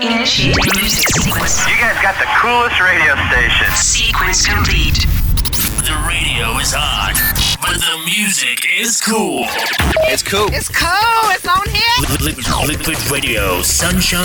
Initiating music sequence. You guys got the coolest radio station. Sequence complete. The radio is hot, but the music is cool. It's cool. It's cool. It's on here. Liquid Radio, Sunshine.